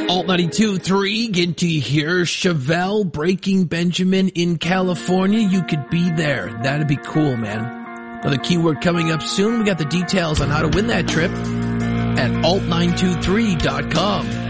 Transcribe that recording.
Alt 92.3, getting to you here. Chevelle breaking Benjamin in California. You could be there. That'd be cool, man. Another keyword coming up soon. We got the details on how to win that trip at alt923.com.